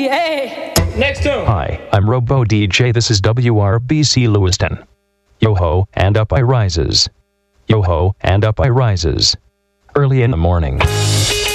Hey. Next tune. Hi, I'm Robo DJ. This is WRBC Lewiston. Yo-ho, and up I rises. Yo-ho, and up I rises. Early in the morning.